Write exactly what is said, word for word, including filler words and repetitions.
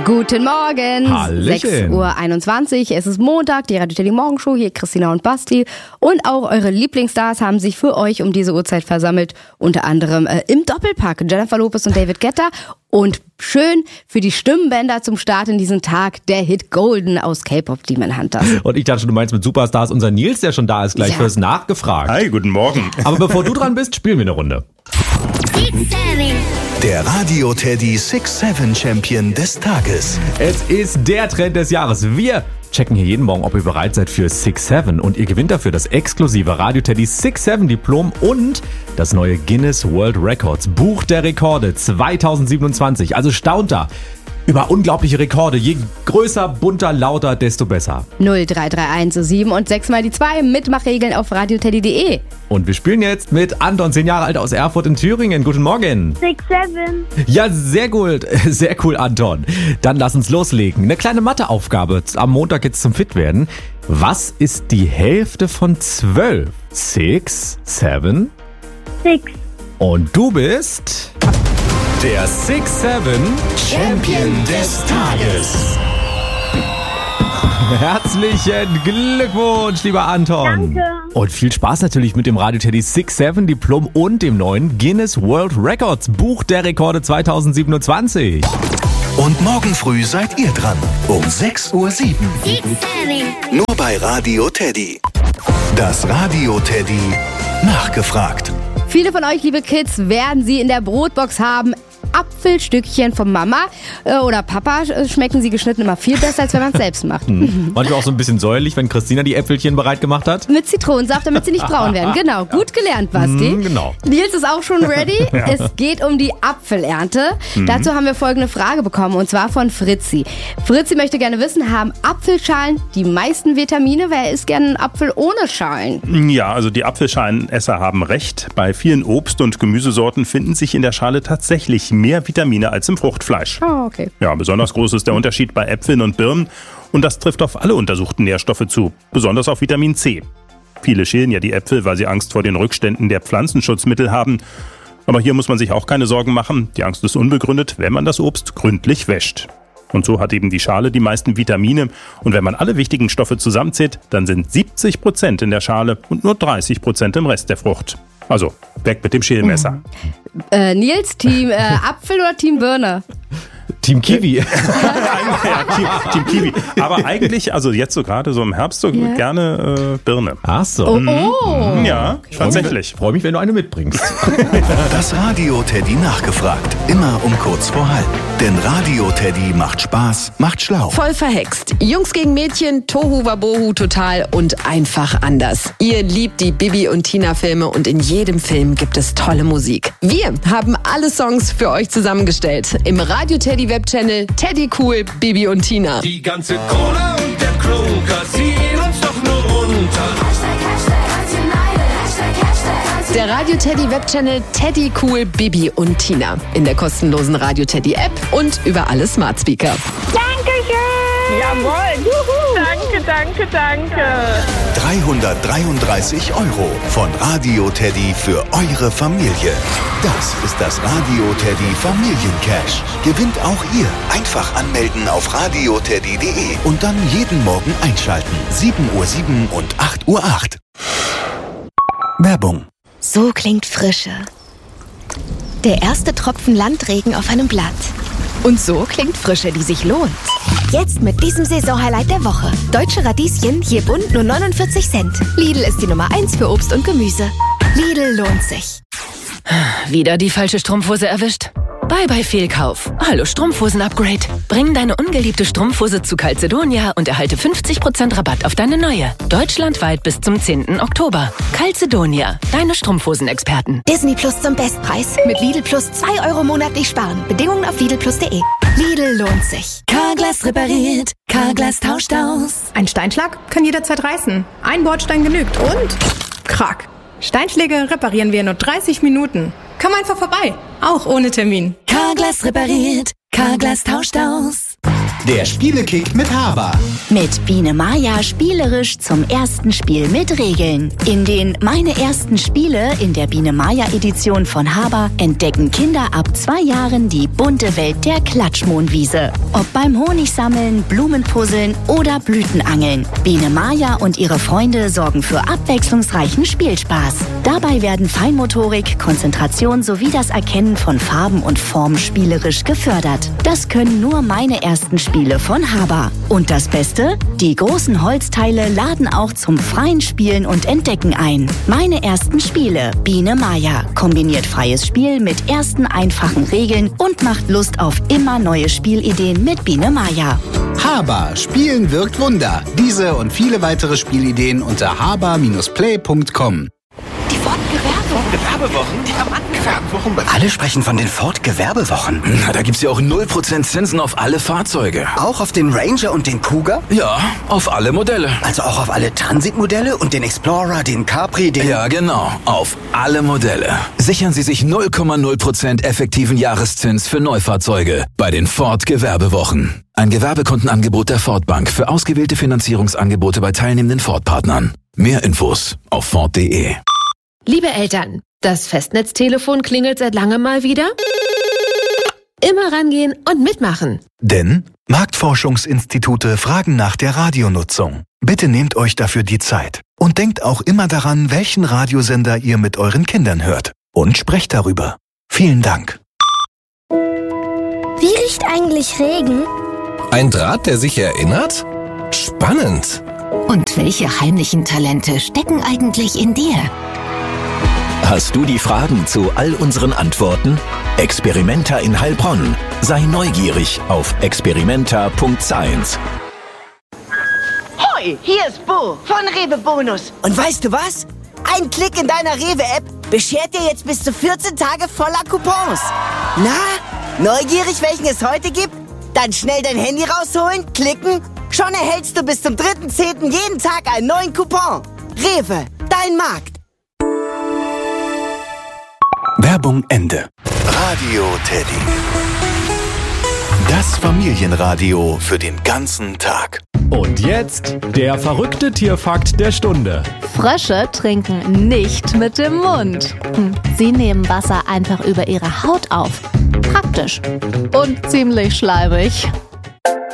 Guten Morgen, Hallöchen. sechs Uhr einundzwanzig, es ist Montag, die Radio Teddy Morgenshow, hier Christina und Basti und auch eure Lieblingsstars haben sich für euch um diese Uhrzeit versammelt, unter anderem äh, im Doppelpack Jennifer Lopez und David Guetta und schön für die Stimmbänder zum Start in diesen Tag der Hit Golden aus K-Pop Demon Hunters. Und ich dachte schon, du meinst mit Superstars unser Nils, der schon da ist, gleich Ja. fürs Nachgefragt. Hi, guten Morgen. Aber bevor du dran bist, spielen wir eine Runde. Der Radio Teddy Six Seven Champion des Tages. Es ist der Trend des Jahres. Wir checken hier jeden Morgen, ob ihr bereit seid für Six Seven und ihr gewinnt dafür das exklusive Radio Teddy Six Seven Diplom und das neue Guinness World Records Buch der Rekorde zweitausendsiebenundzwanzig. Also staunt da über unglaubliche Rekorde. Je größer, bunter, lauter, desto besser. null drei drei eins sieben und sechs mal die zwei, Mitmachregeln auf radioteddy punkt de. Und wir spielen jetzt mit Anton, zehn Jahre alt aus Erfurt in Thüringen. Guten Morgen. Six Seven. Ja, sehr gut. Sehr cool, Anton. Dann lass uns loslegen. Eine kleine Matheaufgabe am Montag jetzt zum Fitwerden. Was ist die Hälfte von zwölf? Six, seven. Six. Und du bist der Six Seven Champion des Tages. Herzlichen Glückwunsch, lieber Anton. Danke. Und viel Spaß natürlich mit dem Radio Teddy Six Seven Diplom und dem neuen Guinness World Records Buch der Rekorde zweitausendsiebenundzwanzig. Und morgen früh seid ihr dran. Um sechs Uhr sieben. Six Seven. Nur bei Radio Teddy. Das Radio Teddy Nachgefragt. Viele von euch, liebe Kids, werden sie in der Brotbox haben. Apfelstückchen von Mama äh, oder Papa äh, schmecken sie geschnitten immer viel besser, als wenn man es selbst macht. Hm. Manchmal auch so ein bisschen säuerlich, wenn Christina die Äpfelchen bereit gemacht hat. Mit Zitronensaft, damit sie nicht braun werden. Genau, gut gelernt, Basti. Mm, genau. Nils ist auch schon ready. Es geht um die Apfelernte. Mhm. Dazu haben wir folgende Frage bekommen und zwar von Fritzi. Fritzi möchte gerne wissen, haben Apfelschalen die meisten Vitamine? Wer isst gerne einen Apfel ohne Schalen? Ja, also die Apfelschalenesser haben recht. Bei vielen Obst- und Gemüsesorten finden sich in der Schale tatsächlich mehr Vitamine als im Fruchtfleisch. Oh, okay. Ja, besonders groß ist der Unterschied bei Äpfeln und Birnen und das trifft auf alle untersuchten Nährstoffe zu, besonders auf Vitamin C. Viele schälen ja die Äpfel, weil sie Angst vor den Rückständen der Pflanzenschutzmittel haben. Aber hier muss man sich auch keine Sorgen machen. Die Angst ist unbegründet, wenn man das Obst gründlich wäscht. Und so hat eben die Schale die meisten Vitamine. Und wenn man alle wichtigen Stoffe zusammenzählt, dann sind siebzig Prozent in der Schale und nur dreißig Prozent im Rest der Frucht. Also, weg mit dem Schälmesser. Äh, Nils, Team äh, Apfel oder Team Birne? Team Kiwi. Ja, Team, Team Kiwi. Aber eigentlich, also jetzt so gerade so im Herbst, so Ja. gerne äh, Birne. Ach so. Oh, oh. Ja, tatsächlich. Freue mich, wenn du eine mitbringst. Das Radio Teddy Nachgefragt. Immer um kurz vor halb. Denn Radio Teddy macht Spaß, macht schlau. Voll verhext. Jungs gegen Mädchen, Tohu Wabohu total und einfach anders. Ihr liebt die Bibi und Tina Filme und in jedem Film gibt es tolle Musik. Wir haben alle Songs für euch zusammengestellt. Im Radio Teddy Webchannel Teddy Cool, Bibi und Tina. Die ganze Kohle und der Klunker ziehen uns doch nur runter. Der Radio Teddy Webchannel Teddy Cool, Bibi und Tina. In der kostenlosen Radio Teddy App und über alle Smart Speaker. Dankeschön. Jawohl. Juhu. Danke, danke, danke. dreihundertdreiunddreißig Euro von Radio Teddy für eure Familie. Das ist das Radio Teddy Familiencash. Gewinnt auch ihr. Einfach anmelden auf radioteddy punkt de und dann jeden Morgen einschalten. sieben Uhr sieben und acht Uhr acht. Werbung. So klingt Frische. Der erste Tropfen Landregen auf einem Blatt. Und so klingt Frische, die sich lohnt. Jetzt mit diesem Saisonhighlight der Woche. Deutsche Radieschen, je bunt nur neunundvierzig Cent. Lidl ist die Nummer eins für Obst und Gemüse. Lidl lohnt sich. Wieder die falsche Strumpfhose erwischt? Bye bye Fehlkauf. Hallo Strumpfhosen-Upgrade. Bring deine ungeliebte Strumpfhose zu Calzedonia und erhalte fünfzig Prozent Rabatt auf deine neue. Deutschlandweit bis zum zehnten Oktober. Calzedonia, deine Strumpfhosen-Experten. Disney Plus zum Bestpreis. Mit Lidl Plus zwei Euro monatlich sparen. Bedingungen auf lidl plus punkt de. Lidl lohnt sich. Carglass repariert. Carglass tauscht aus. Ein Steinschlag kann jederzeit reißen. Ein Bordstein genügt und krack. Steinschläge reparieren wir in nur dreißig Minuten. Komm einfach vorbei, auch ohne Termin. Carglass repariert. Carglass tauscht aus. Der Spielekick mit Haber. Mit Biene Maya spielerisch zum ersten Spiel mit Regeln. In den Meine ersten Spiele in der Biene Maya Edition von Haber entdecken Kinder ab zwei Jahren die bunte Welt der Klatschmohnwiese. Ob beim Honigsammeln, Blumenpuzzeln oder Blütenangeln. Biene Maya und ihre Freunde sorgen für abwechslungsreichen Spielspaß. Dabei werden Feinmotorik, Konzentration sowie das Erkennen von Farben und Formen spielerisch gefördert. Das können nur meine ersten Spiele von Haber. Und das Beste? Die großen Holzteile laden auch zum freien Spielen und Entdecken ein. Meine ersten Spiele, Biene Maya, kombiniert freies Spiel mit ersten einfachen Regeln und macht Lust auf immer neue Spielideen mit Biene Maya. Haber, Spielen wirkt Wunder. Diese und viele weitere Spielideen unter haber Bindestrich play Punkt com. Die Ford-Gewerbewochen? Diamanten-Gewerbewochen? Alle sprechen von den Ford-Gewerbewochen. Na, da gibt's ja auch null Prozent Zinsen auf alle Fahrzeuge. Auch auf den Ranger und den Kuga? Ja, auf alle Modelle. Also auch auf alle Transit-Modelle und den Explorer, den Capri, den... Ja, genau. Auf alle Modelle. Sichern Sie sich null Komma null Prozent effektiven Jahreszins für Neufahrzeuge bei den Ford-Gewerbewochen. Ein Gewerbekundenangebot der Ford Bank für ausgewählte Finanzierungsangebote bei teilnehmenden Ford-Partnern. Mehr Infos auf Ford punkt de. Liebe Eltern, das Festnetztelefon klingelt seit langem mal wieder. Immer rangehen und mitmachen. Denn Marktforschungsinstitute fragen nach der Radionutzung. Bitte nehmt euch dafür die Zeit. Und denkt auch immer daran, welchen Radiosender ihr mit euren Kindern hört. Und sprecht darüber. Vielen Dank. Wie riecht eigentlich Regen? Ein Draht, der sich erinnert? Spannend. Und welche heimlichen Talente stecken eigentlich in dir? Hast du die Fragen zu all unseren Antworten? Experimenta in Heilbronn. Sei neugierig auf experimenta Punkt science. Hoi, hier ist Bo von Rewe Bonus. Und weißt du was? Ein Klick in deiner Rewe-App beschert dir jetzt bis zu vierzehn Tage voller Coupons. Na, neugierig, welchen es heute gibt? Dann schnell dein Handy rausholen, klicken. Schon erhältst du bis zum dritten zehnten jeden Tag einen neuen Coupon. Rewe, dein Markt. Werbung Ende. Radio Teddy. Das Familienradio für den ganzen Tag. Und jetzt der verrückte Tierfakt der Stunde. Frösche trinken nicht mit dem Mund. Sie nehmen Wasser einfach über ihre Haut auf. Praktisch. Und ziemlich schleimig.